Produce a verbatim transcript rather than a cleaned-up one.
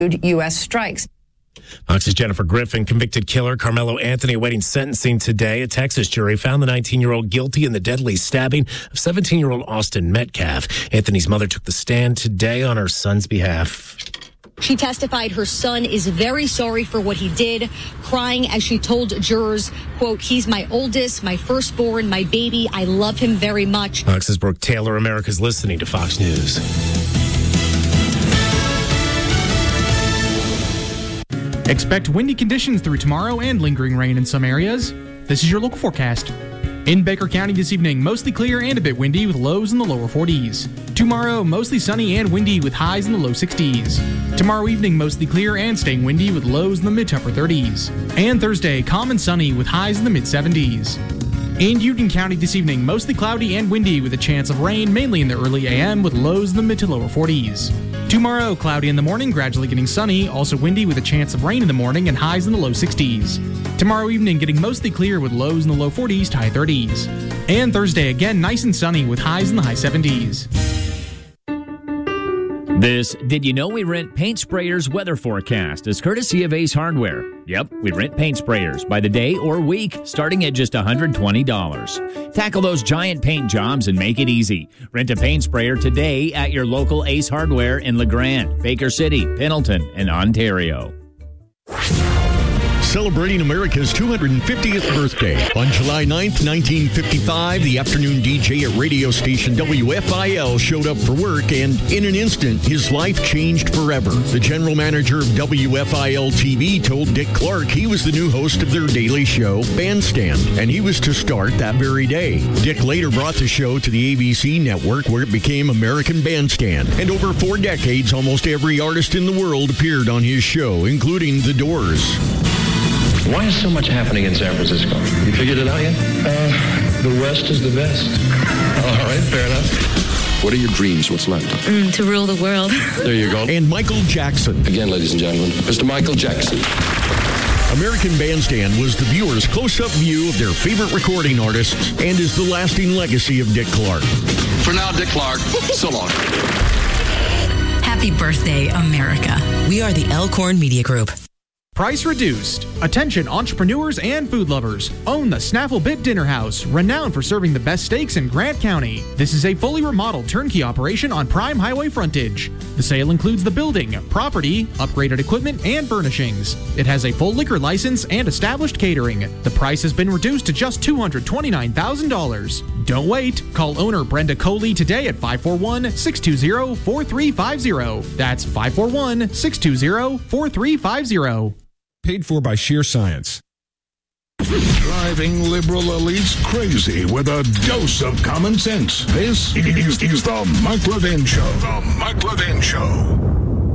U S strikes. Fox's Jennifer Griffin. Convicted killer Carmelo Anthony awaiting sentencing today. A Texas jury found the nineteen-year-old guilty in the deadly stabbing of seventeen-year-old Austin Metcalf. Anthony's mother took the stand today on her son's behalf. She testified her son is very sorry for what he did, crying as she told jurors, quote, "He's my oldest, my firstborn, my baby. I love him very much." Fox's Brooke Taylor. America's listening to Fox News. Expect windy conditions through tomorrow and lingering rain in some areas. This is your local forecast. In Baker County this evening, mostly clear and a bit windy with lows in the lower forties. Tomorrow, mostly sunny and windy with highs in the low sixties. Tomorrow evening, mostly clear and staying windy with lows in the mid to upper thirties. And Thursday, calm and sunny with highs in the mid seventies. In Union County this evening, mostly cloudy and windy with a chance of rain mainly in the early A M with lows in the mid to lower forties. Tomorrow, cloudy in the morning, gradually getting sunny, also windy with a chance of rain in the morning and highs in the low sixties. Tomorrow evening, getting mostly clear with lows in the low forties to high thirties. And Thursday, again, nice and sunny with highs in the high seventies. This Did You Know We Rent Paint Sprayers weather forecast is courtesy of Ace Hardware. Yep, we rent paint sprayers by the day or week, starting at just one hundred twenty dollars. Tackle those giant paint jobs and make it easy. Rent a paint sprayer today at your local Ace Hardware in LeGrand, Baker City, Pendleton, and Ontario. Celebrating America's two hundred fiftieth birthday. On July ninth, nineteen fifty-five, the afternoon D J at radio station W F I L showed up for work, and in an instant, his life changed forever. The general manager of W F I L T V told Dick Clark he was the new host of their daily show, Bandstand, and he was to start that very day. Dick later brought the show to the A B C network, where it became American Bandstand, and over four decades, almost every artist in the world appeared on his show, including The Doors. Why is so much happening in San Francisco? You figured it out yet? Uh, the West is the best. All right, fair enough. What are your dreams? What's left? Mm, to rule the world. There you go. And Michael Jackson. Again, ladies and gentlemen, Mister Michael Jackson. American Bandstand was the viewer's close-up view of their favorite recording artists and is the lasting legacy of Dick Clark. For now, Dick Clark, so long. Happy birthday, America. We are the Elkhorn Media Group. Price reduced. Attention entrepreneurs and food lovers. Own the Snaffle Bit Dinner House, renowned for serving the best steaks in Grant County. This is a fully remodeled turnkey operation on prime highway frontage. The sale includes the building, property, upgraded equipment, and furnishings. It has a full liquor license and established catering. The price has been reduced to just two hundred twenty-nine thousand dollars. Don't wait. Call owner Brenda Coley today at five four one, six two zero, four three five zero. That's five four one, six two zero, four three five zero. Paid for by Sheer Science. Driving liberal elites crazy with a dose of common sense. This is, is the Mike Levin Show. The Mike Levin Show.